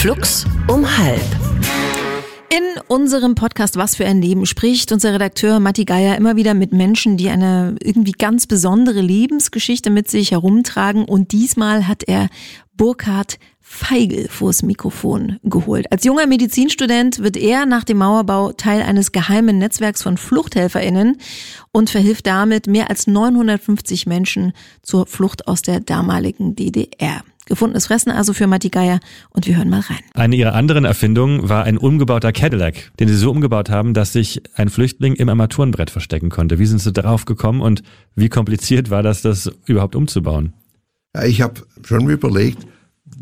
Flux um halb. In unserem Podcast Was für ein Leben spricht unser Redakteur Matti Geier immer wieder mit Menschen, die eine irgendwie ganz besondere Lebensgeschichte mit sich herumtragen. Und diesmal hat er Burkhard Feigl vors Mikrofon geholt. Als junger Medizinstudent wird er nach dem Mauerbau Teil eines geheimen Netzwerks von FluchthelferInnen und verhilft damit mehr als 950 Menschen zur Flucht aus der damaligen DDR. Gefundenes Fressen also für Matti Geier und wir hören mal rein. Eine ihrer anderen Erfindungen war ein umgebauter Cadillac, den sie so umgebaut haben, dass sich ein Flüchtling im Armaturenbrett verstecken konnte. Wie sind sie darauf gekommen und wie kompliziert war das überhaupt umzubauen? Ja, ich habe schon überlegt,